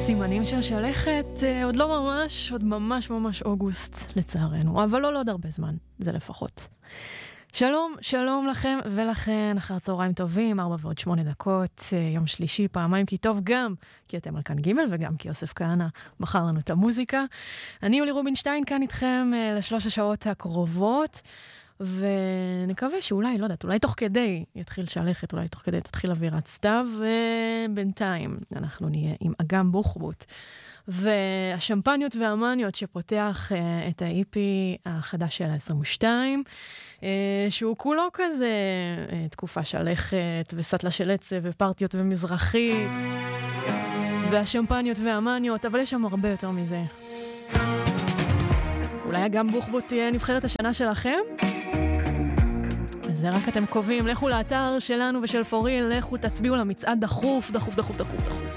סימנים של שלכת, עוד לא ממש, עוד ממש אוגוסט לצערנו, אבל לא עוד הרבה זמן, זה לפחות. שלום לכם ולכן, אחר צהריים טובים, 4:08, יום שלישי, פעמיים כי טוב גם, כי אתם על כאן ג' וגם כי יוסף כהנא בחר לנו את המוזיקה. אני יולי רובינשטיין כאן איתכם לשלוש השעות הקרובות, ונקווה שאולי, לא יודעת, אולי תוך כדי יתחיל שלכת, אולי תוך כדי תתחיל אווירת סתיו, ובינתיים אנחנו נהיה עם אגם בוחבוט, והשמפניות והמניות שפותח את ה-EP החדש של ה-22, שהוא כולו כזה תקופה שלכת וסטלה של עצב ופרטיות ומזרחית והשמפניות והמניות, אבל יש שם הרבה יותר מזה. אולי אגם בוחבוט תהיה נבחרת השנה שלכם? זה רק אתם קובעים, לכו לאתר שלנו ושל פוריל, לכו תצביעו למצעד דחוף.